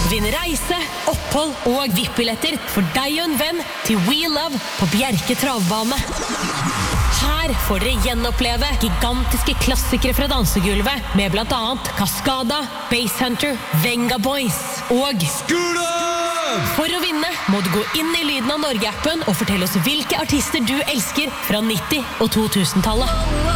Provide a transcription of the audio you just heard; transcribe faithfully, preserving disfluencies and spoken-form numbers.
Vinn reise, opphold og V I P-billetter for deg og en venn til We Love på Bjerke Travbane. Her får dere gjenoppleve gigantiske klassikere fra dansegulvet med blant annet Cascada, Basshunter, Venga Boys og Skula! For å vinne må du gå inn i Lyden av Norge-appen og fortelle oss hvilke artister du elsker fra nitti- og to tusen-tallet.